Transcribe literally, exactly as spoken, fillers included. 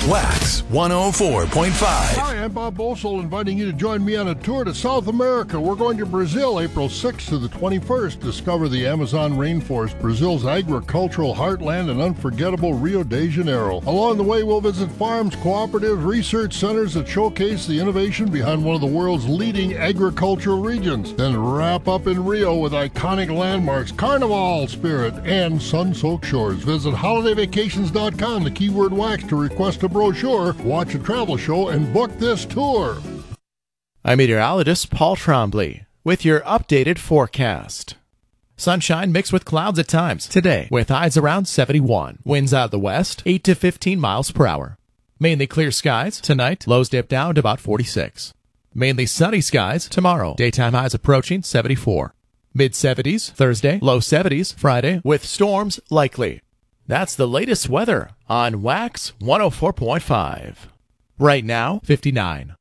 Wax one oh four point five. Hi, I'm Bob Boesel, inviting you to join me on a tour to South America. We're going to Brazil April sixth to the twenty-first. Discover the Amazon rainforest, Brazil's agricultural heartland, and unforgettable Rio de Janeiro. Along the way, we'll visit farms, cooperatives, research centers that showcase the innovation behind one of the world's leading agricultural regions. Then wrap up in Rio with iconic landmarks, carnival spirit, and sun-soaked shores. Visit holiday vacations dot com, the keyword wax, to request a brochure, watch a travel show, and book this tour. I'm meteorologist Paul Trombley with your updated forecast. Sunshine mixed with clouds at times today, with highs around seventy-one. Winds out of the west, eight to fifteen miles per hour. Mainly clear skies tonight, lows dip down to about forty-six. Mainly sunny skies tomorrow, daytime highs approaching seventy-four. Mid-seventies Thursday, low seventies Friday, with storms likely. That's the latest weather on Wax one oh four point five. Right now, fifty-nine.